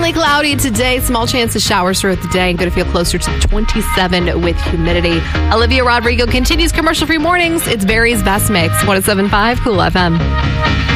Mainly cloudy today. Small chance of showers throughout the day. Going to feel closer to 27 with humidity. Olivia Rodrigo continues commercial-free mornings. It's Barry's Best Mix. 107.5 Cool FM.